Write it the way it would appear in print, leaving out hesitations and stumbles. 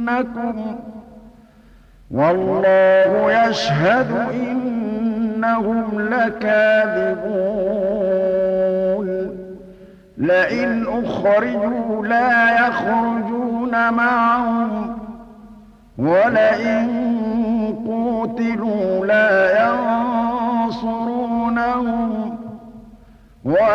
لَيَحْزُنَنَّكُمْ وَاللَّهُ يَشْهَدُ إِنَّهُمْ لَكَاذِبُونَ لئن أخرجوا لا يخرجون معهم ولئن قوتلوا لا ينصرونهم